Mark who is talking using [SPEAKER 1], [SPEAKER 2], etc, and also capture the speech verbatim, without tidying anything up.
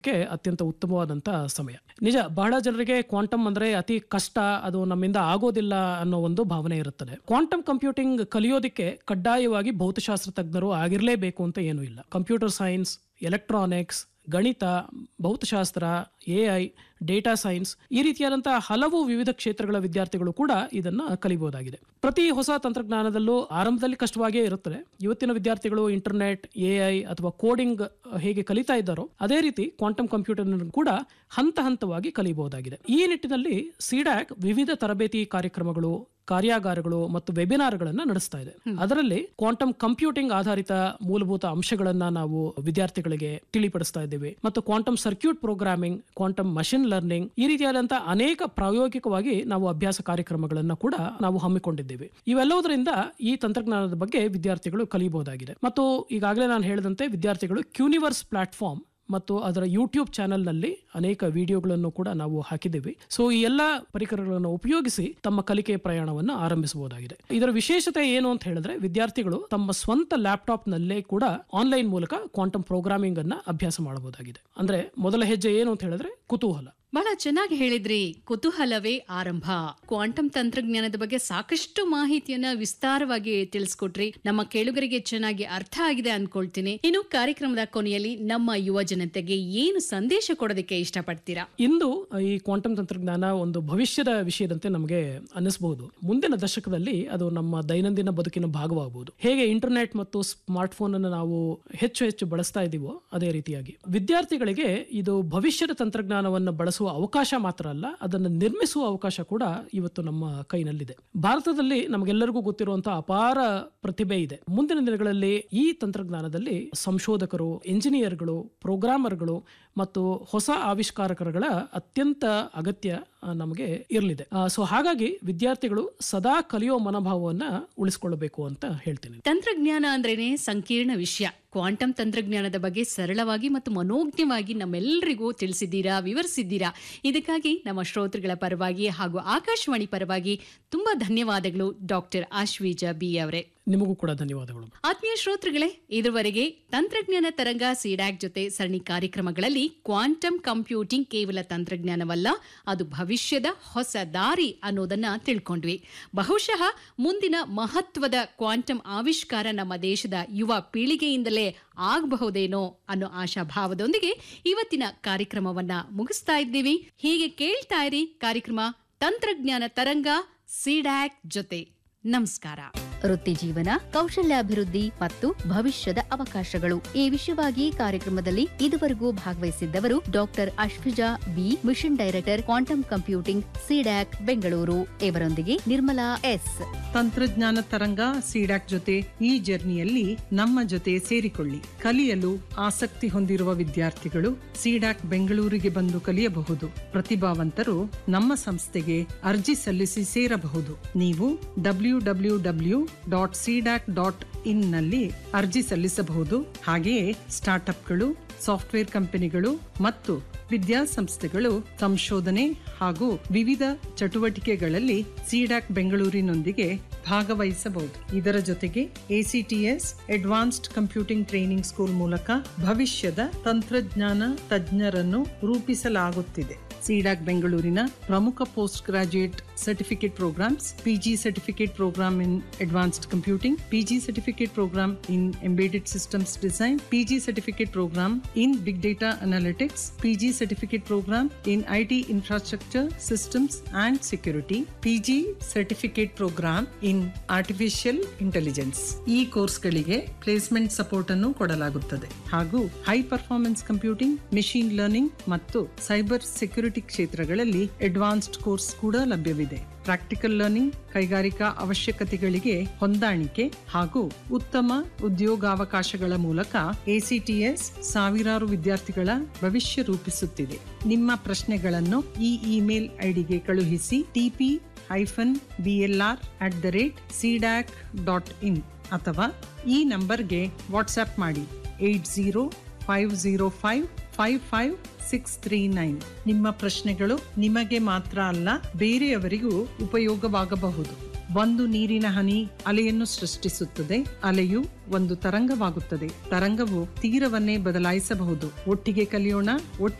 [SPEAKER 1] ಕ್ಕೆ ಅತ್ಯಂತ ಉತ್ತಮವಾದಂತ ಸಮಯ. ನಿಜ, ಬಹಳ ಜನರಿಗೆ ಕ್ವಾಂಟಮ್ ಅಂದ್ರೆ ಅತಿ ಕಷ್ಟ, ಅದು ನಮ್ಮಿಂದ ಆಗೋದಿಲ್ಲ ಅನ್ನೋ ಒಂದು ಭಾವನೆ ಇರುತ್ತದೆ. ಕ್ವಾಂಟಮ್ ಕಂಪ್ಯೂಟಿಂಗ್ ಕಲಿಯೋದಕ್ಕೆ ಕಡ್ಡಾಯವಾಗಿ ಭೌತಶಾಸ್ತ್ರ ತಜ್ಞರು ಆಗಿರಲೇಬೇಕು ಅಂತ ಏನೂ ಇಲ್ಲ. ಕಂಪ್ಯೂಟರ್ ಸೈನ್ಸ್, ಎಲೆಕ್ಟ್ರಾನಿಕ್ಸ್, ಗಣಿತ, ಭೌತಶಾಸ್ತ್ರ, ಎ ಐ, ಡೇಟಾ ಸೈನ್ಸ್ ಈ ರೀತಿಯಾದಂತಹ ಹಲವು ವಿವಿಧ ಕ್ಷೇತ್ರಗಳ ವಿದ್ಯಾರ್ಥಿಗಳು ಕೂಡ ಇದನ್ನ ಕಲಿಬಹುದಾಗಿದೆ. ಪ್ರತಿ ಹೊಸ ತಂತ್ರಜ್ಞಾನದಲ್ಲೂ ಆರಂಭದಲ್ಲಿ ಕಷ್ಟವಾಗಿಯೇ ಇರುತ್ತದೆ. ಇವತ್ತಿನ ವಿದ್ಯಾರ್ಥಿಗಳು ಇಂಟರ್ನೆಟ್, ಎ ಐ ಅಥವಾ ಕೋಡಿಂಗ್ ಹೇಗೆ ಕಲಿತಾ ಇದ್ದಾರೋ ಅದೇ ರೀತಿ ಕ್ವಾಂಟಮ್ ಕಂಪ್ಯೂಟರ್ ಕೂಡ ಹಂತ ಹಂತವಾಗಿ ಕಲಿಯಬಹುದಾಗಿದೆ. ಈ ನಿಟ್ಟಿನಲ್ಲಿ ಸಿಡ್ಯಾಕ್ ವಿವಿಧ ತರಬೇತಿ ಕಾರ್ಯಕ್ರಮಗಳು, ಕಾರ್ಯಾಗಾರಗಳು ಮತ್ತು ವೆಬಿನಾರ್ಗಳನ್ನ ನಡೆಸ್ತಾ ಇದೆ. ಅದರಲ್ಲಿ ಕ್ವಾಂಟಮ್ ಕಂಪ್ಯೂಟಿಂಗ್ ಆಧಾರಿತ ಮೂಲಭೂತ ಅಂಶಗಳನ್ನ ನಾವು ವಿದ್ಯಾರ್ಥಿಗಳಿಗೆ ತಿಳಿಪಡಿಸ್ತಾ ಇದ್ದೇವೆ ಮತ್ತು quantum circuit programming, quantum machine learning ಈ ರೀತಿಯಾದಂತಹ ಅನೇಕ ಪ್ರಾಯೋಗಿಕವಾಗಿ ನಾವು ಅಭ್ಯಾಸ ಕಾರ್ಯಕ್ರಮಗಳನ್ನ ಕೂಡ ನಾವು ಹಮ್ಮಿಕೊಂಡಿದ್ದೇವೆ. ಇವೆಲ್ಲವುದರಿಂದ ಈ ತಂತ್ರಜ್ಞಾನದ ಬಗ್ಗೆ ವಿದ್ಯಾರ್ಥಿಗಳು ಕಲಿಯಬಹುದಾಗಿದೆ. ಮತ್ತು ಈಗಾಗಲೇ ನಾನು ಹೇಳಿದಂತೆ ವಿದ್ಯಾರ್ಥಿಗಳು ಕ್ಯೂನಿವರ್ಸ್ ಪ್ಲಾಟ್ಫಾರ್ಮ್ ಮತ್ತು ಅದರ ಯೂಟ್ಯೂಬ್ ಚಾನೆಲ್ ನಲ್ಲಿ ಅನೇಕ ವಿಡಿಯೋಗಳನ್ನು ಕೂಡ ನಾವು ಹಾಕಿದ್ದೇವೆ. ಸೊ ಈ ಎಲ್ಲ ಪರಿಕರಗಳನ್ನು ಉಪಯೋಗಿಸಿ ತಮ್ಮ ಕಲಿಕೆಯ ಪ್ರಯಾಣವನ್ನು ಆರಂಭಿಸಬಹುದಾಗಿದೆ. ಇದರ ವಿಶೇಷತೆ ಏನು ಅಂತ ಹೇಳಿದ್ರೆ, ವಿದ್ಯಾರ್ಥಿಗಳು ತಮ್ಮ ಸ್ವಂತ ಲ್ಯಾಪ್ಟಾಪ್ ನಲ್ಲೇ ಕೂಡ ಆನ್ಲೈನ್ ಮೂಲಕ ಕ್ವಾಂಟಮ್ ಪ್ರೋಗ್ರಾಮಿಂಗ್ ಅನ್ನ ಅಭ್ಯಾಸ ಮಾಡಬಹುದಾಗಿದೆ. ಅಂದ್ರೆ ಮೊದಲ ಹೆಜ್ಜೆ ಏನು ಅಂತ ಹೇಳಿದ್ರೆ ಕುತೂಹಲ.
[SPEAKER 2] ಬಹಳ ಚೆನ್ನಾಗಿ ಹೇಳಿದ್ರಿ. ಕುತೂಹಲವೇ ಆರಂಭ. ಕ್ವಾಂಟಮ್ ತಂತ್ರಜ್ಞಾನದ ಬಗ್ಗೆ ಸಾಕಷ್ಟು ಮಾಹಿತಿಯನ್ನ ವಿಸ್ತಾರವಾಗಿ ತಿಳಿಸ್ಕೊಟ್ರಿ. ನಮ್ಮ ಕೇಳುಗರಿಗೆ ಚೆನ್ನಾಗಿ ಅರ್ಥ ಆಗಿದೆ ಅನ್ಕೊಳ್ತೀನಿ. ಇನ್ನು ಕಾರ್ಯಕ್ರಮದ ಕೊನೆಯಲ್ಲಿ ನಮ್ಮ ಯುವ ಜನತೆಗೆ ಏನು ಸಂದೇಶ ಕೊಡೋದಕ್ಕೆ ಇಷ್ಟಪಡ್ತೀರಾ?
[SPEAKER 1] ಇಂದು ಈ ಕ್ವಾಂಟಮ್ ತಂತ್ರಜ್ಞಾನ ಒಂದು ಭವಿಷ್ಯದ ವಿಷಯದಂತೆ ನಮಗೆ ಅನ್ನಿಸಬಹುದು. ಮುಂದಿನ ದಶಕದಲ್ಲಿ ಅದು ನಮ್ಮ ದೈನಂದಿನ ಬದುಕಿನ ಭಾಗವಾಗಬಹುದು. ಹೇಗೆ ಇಂಟರ್ನೆಟ್ ಮತ್ತು ಸ್ಮಾರ್ಟ್ ಫೋನ್ ಅನ್ನು ನಾವು ಹೆಚ್ಚು ಹೆಚ್ಚು ಬಳಸ್ತಾ ಇದೀವೋ ಅದೇ ರೀತಿಯಾಗಿ ವಿದ್ಯಾರ್ಥಿಗಳಿಗೆ ಇದು ಭವಿಷ್ಯದ ತಂತ್ರಜ್ಞಾನವನ್ನು ಬಳಸುವ ಅವಕಾಶ ಮಾತ್ರ ಅಲ್ಲ, ಅದನ್ನು ನಿರ್ಮಿಸುವ ಅವಕಾಶ ಕೂಡ ಇವತ್ತು ನಮ್ಮ ಕೈನಲ್ಲಿದೆ. ಭಾರತದಲ್ಲಿ ನಮಗೆಲ್ಲರಿಗೂ ಗೊತ್ತಿರುವಂತಹ ಅಪಾರ ಪ್ರತಿಭೆ ಇದೆ. ಮುಂದಿನ ದಿನಗಳಲ್ಲಿ ಈ ತಂತ್ರಜ್ಞಾನದಲ್ಲಿ ಸಂಶೋಧಕರು, ಇಂಜಿನಿಯರ್ಗಳು, ಪ್ರೋಗ್ರಾಮರ್ಗಳು ಮತ್ತು ಹೊಸ ಆವಿಷ್ಕಾರಕರುಗಳ ಅತ್ಯಂತ ಅಗತ್ಯ ನಮಗೆ ಇರಲಿದೆ. ಸೊ ಹಾಗಾಗಿ ವಿದ್ಯಾರ್ಥಿಗಳು ಸದಾ ಕಲಿಯೋ ಮನೋಭಾವವನ್ನ ಉಳಿಸಿಕೊಳ್ಳಬೇಕು ಅಂತ ಹೇಳ್ತೀನಿ.
[SPEAKER 2] ತಂತ್ರಜ್ಞಾನ ಅಂದ್ರೇನೆ ಸಂಕೀರ್ಣ ವಿಷಯ. ಕ್ವಾಂಟಮ್ ತಂತ್ರಜ್ಞಾನದ ಬಗ್ಗೆ ಸರಳವಾಗಿ ಮತ್ತು ಮನೋಜ್ಞವಾಗಿ ನಮ್ಮೆಲ್ಲರಿಗೂ ತಿಳಿಸಿದ್ದೀರಾ, ವಿವರಿಸಿದ್ದೀರಾ. ಇದಕ್ಕಾಗಿ ನಮ್ಮ ಶ್ರೋತೃಗಳ ಪರವಾಗಿ ಹಾಗೂ ಆಕಾಶವಾಣಿ ಪರವಾಗಿ ತುಂಬಾ ಧನ್ಯವಾದಗಳು ಡಾಕ್ಟರ್ ಆಶ್ವೀಜ ಬಿ ಅವರೇ.
[SPEAKER 1] ನಿಮಗೂ ಕೂಡ ಧನ್ಯವಾದಗಳು.
[SPEAKER 2] ಆತ್ಮೀಯ ಶ್ರೋತೃಗಳೇ, ಇದುವರೆಗೆ ತಂತ್ರಜ್ಞಾನ ತರಂಗ ಸಿಡ್ಯಾಕ್ ಜೊತೆ ಸರಣಿ ಕಾರ್ಯಕ್ರಮಗಳಲ್ಲಿ ಕ್ವಾಂಟಮ್ ಕಂಪ್ಯೂಟಿಂಗ್ ಕೇವಲ ತಂತ್ರಜ್ಞಾನವಲ್ಲ, ಅದು ಭವಿಷ್ಯದ ಹೊಸ ದಾರಿ ಅನ್ನೋದನ್ನ ತಿಳ್ಕೊಂಡ್ವಿ. ಬಹುಶಃ ಮುಂದಿನ ಮಹತ್ವದ ಕ್ವಾಂಟಮ್ ಆವಿಷ್ಕಾರ ನಮ್ಮ ದೇಶದ ಯುವ ಪೀಳಿಗೆಯಿಂದಲೇ ಆಗಬಹುದೇನೋ ಅನ್ನೋ ಆಶಾಭಾವದೊಂದಿಗೆ ಇವತ್ತಿನ ಕಾರ್ಯಕ್ರಮವನ್ನ ಮುಗಿಸ್ತಾ ಇದ್ದೀವಿ. ಹೀಗೆ ಕೇಳ್ತಾ ಇರಿ ಕಾರ್ಯಕ್ರಮ ತಂತ್ರಜ್ಞಾನ ತರಂಗ ಸಿಡ್ಯಾಕ್ ಜೊತೆ. ನಮಸ್ಕಾರ.
[SPEAKER 3] ವೃತ್ತಿ ಜೀವನ, ಕೌಶಲ್ಯಾಭಿವೃದ್ಧಿ ಮತ್ತು ಭವಿಷ್ಯದ ಅವಕಾಶಗಳು ಈ ವಿಷಯವಾಗಿ ಕಾರ್ಯಕ್ರಮದಲ್ಲಿ ಇದುವರೆಗೂ ಭಾಗವಹಿಸಿದ್ದವರು doctor Ashwija B, mission director, quantum computing, CDAC Bengaluru. ಇವರೊಂದಿಗೆ ನಿರ್ಮಲಾ ಎಸ್.
[SPEAKER 4] ತಂತ್ರಜ್ಞಾನ ತರಂಗ ಸಿಡ್ಯಾಕ್ ಜೊತೆ ಈ ಜರ್ನಿಯಲ್ಲಿ ನಮ್ಮ ಜೊತೆ ಸೇರಿಕೊಳ್ಳಿ. ಕಲಿಯಲು ಆಸಕ್ತಿ ಹೊಂದಿರುವ ವಿದ್ಯಾರ್ಥಿಗಳು ಸಿಡ್ಯಾಕ್ ಬೆಂಗಳೂರಿಗೆ ಬಂದು ಕಲಿಯಬಹುದು. ಪ್ರತಿಭಾವಂತರು ನಮ್ಮ ಸಂಸ್ಥೆಗೆ ಅರ್ಜಿ ಸಲ್ಲಿಸಿ ಸೇರಬಹುದು. ನೀವು W W W dot CDAC dot in ನಲ್ಲಿ ಅರ್ಜಿ ಸಲ್ಲಿಸಬಹುದು. ಹಾಗೆಯೇ ಸ್ಟಾರ್ಟ್ಅಪ್ಗಳು, ಸಾಫ್ಟ್ವೇರ್ ಕಂಪನಿಗಳು ಮತ್ತು ವಿದ್ಯಾಸಂಸ್ಥೆಗಳು ಸಂಶೋಧನೆ ಹಾಗೂ ವಿವಿಧ ಚಟುವಟಿಕೆಗಳಲ್ಲಿ ಸಿಡ್ಯಾಕ್ ಬೆಂಗಳೂರಿನೊಂದಿಗೆ ಭಾಗವಹಿಸಬಹುದು. ಇದರ ಜೊತೆಗೆ ACTS advanced computing training school ಮೂಲಕ ಭವಿಷ್ಯದ ತಂತ್ರಜ್ಞಾನ ತಜ್ಞರನ್ನು ರೂಪಿಸಲಾಗುತ್ತಿದೆ. ಸಿಡ್ಯಾಕ್ ಬೆಂಗಳೂರಿನ ಪ್ರಮುಖ post graduate certificate programmes, PG certificate program in advanced computing, PG certificate program in embedded systems design, PG certificate program in big data analytics, PG certificate program in IT infrastructure systems and security, PG certificate program in artificial intelligence. ಈ ಕೋರ್ಸ್ಗಳಿಗೆ placement support ಅನ್ನು ಕೊಡಲಾಗುತ್ತದೆ. ಹಾಗೂ high performance computing, machine learning ಮತ್ತು cyber security ಕ್ಷೇತ್ರಗಳಲ್ಲಿ advanced course ಕೂಡ ಲಭ್ಯವಿದೆ. Practical learning, ಕೈಗಾರಿಕಾ ಅವಶ್ಯಕತೆಗಳಿಗೆ ಹೊಂದಾಣಿಕೆ ಹಾಗೂ ಉತ್ತಮ ಉದ್ಯೋಗಾವಕಾಶಗಳ ಮೂಲಕ ಎಸಿಟಿಎಸ್ ಸಾವಿರಾರು ವಿದ್ಯಾರ್ಥಿಗಳ ಭವಿಷ್ಯ ರೂಪಿಸುತ್ತಿದೆ. ನಿಮ್ಮ ಪ್ರಶ್ನೆಗಳನ್ನು ಈ ಇಮೇಲ್ ಐಡಿಗೆ ಕಳುಹಿಸಿ. TP hyphen BLR at the rate CDAC dot in ಅಥವಾ ಈ ನಂಬರ್ಗೆ ವಾಟ್ಸ್ಆಪ್ ಮಾಡಿ eight zero five zero five five five six three nine. ನಿಮ್ಮ ಪ್ರಶ್ನೆಗಳು ನಿಮಗೆ ಮಾತ್ರ ಅಲ್ಲ, ಬೇರೆಯವರಿಗೂ ಉಪಯೋಗವಾಗಬಹುದು. ಒಂದು ನೀರಿನ ಹನಿ ಅಲೆಯನ್ನು ಸೃಷ್ಟಿಸುತ್ತದೆ. ಅಲೆಯು ಒಂದು ತರಂಗವಾಗುತ್ತದೆ. ತರಂಗವು ತೀರವನ್ನೇ ಬದಲಾಯಿಸಬಹುದು. ಒಟ್ಟಿಗೆ ಕಲಿಯೋಣ, ಒಟ್ಟಿಗೆ